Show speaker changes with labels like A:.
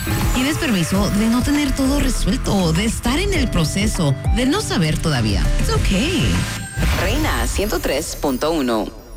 A: Tienes permiso de no tener todo resuelto, de estar en el proceso, de no saber todavía. It's okay.
B: Reina 103.1.